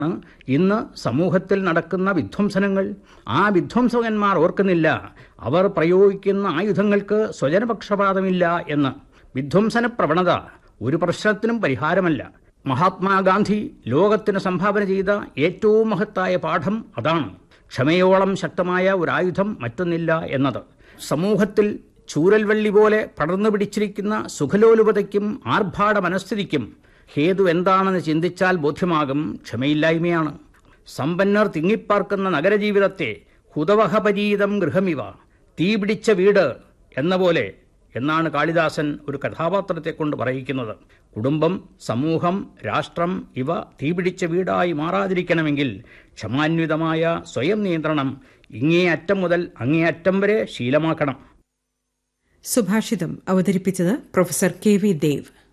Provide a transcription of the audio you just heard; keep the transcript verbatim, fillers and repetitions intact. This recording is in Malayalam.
ഇന്ന് സമൂഹത്തിൽ നടക്കുന്ന വിധ്വംസനങ്ങൾ. ആ വിധ്വംസകന്മാർ ഓർക്കുന്നില്ല അവർ പ്രയോഗിക്കുന്ന ആയുധങ്ങൾക്ക് സ്വജനപക്ഷപാതമില്ല എന്ന്. വിധ്വംസന പ്രവണത ഒരു പ്രശ്നത്തിനും പരിഹാരമല്ല. മഹാത്മാഗാന്ധി ലോകത്തിന് സംഭാവന ചെയ്ത ഏറ്റവും മഹത്തായ പാഠം അതാണ്. ക്ഷമയോളം ശക്തമായ ഒരായുധം മറ്റൊന്നില്ല എന്നത്. സമൂഹത്തിൽ ചൂരൽവള്ളി പോലെ പടർന്നു പിടിച്ചിരിക്കുന്ന സുഖലോലുപതയ്ക്കും ആർഭാട മനസ്ഥിതിക്കും ഹേതു എന്താണെന്ന് ചിന്തിച്ചാൽ ബോധ്യമാകും ക്ഷമയില്ലായ്മയാണ്. സമ്പന്നർ തിങ്ങിപ്പാർക്കുന്ന നഗരജീവിതത്തെ ഹുതവഹപരീതം ഗൃഹമിവ, തീപിടിച്ച വീട് എന്ന പോലെ എന്നാണ് കാളിദാസൻ ഒരു കഥാപാത്രത്തെ കൊണ്ട് പറയിക്കുന്നത്. കുടുംബം, സമൂഹം, രാഷ്ട്രം ഇവ തീപിടിച്ച വീടായി മാറാതിരിക്കണമെങ്കിൽ ക്ഷമാന്വിതമായ സ്വയം നിയന്ത്രണം ഇങ്ങേ അറ്റം മുതൽ അങ്ങേ അറ്റം വരെ ശീലമാക്കണം. സുഭാഷിതം അവതരിപ്പിച്ചത് പ്രൊഫസർ കെ വി ദേവ്.